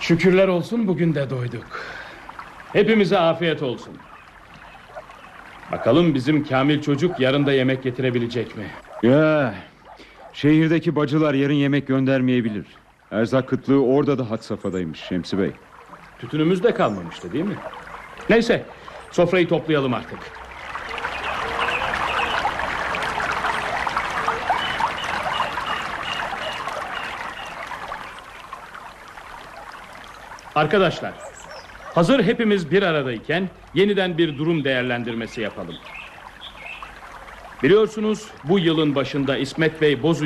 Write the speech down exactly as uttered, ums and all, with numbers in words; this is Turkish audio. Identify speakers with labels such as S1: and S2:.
S1: Şükürler olsun bugün de doyduk. Hepimize afiyet olsun. Bakalım bizim Kamil çocuk yarın da yemek getirebilecek mi?
S2: Ya, şehirdeki bacılar yarın yemek göndermeyebilir. Erzak kıtlığı orada da had safhadaymış Şemsi Bey.
S1: Tütünümüz de kalmamıştı değil mi? Neyse, sofrayı toplayalım artık. Arkadaşlar, hazır hepimiz bir aradayken yeniden bir durum değerlendirmesi yapalım. Biliyorsunuz bu yılın başında İsmet Bey Bozu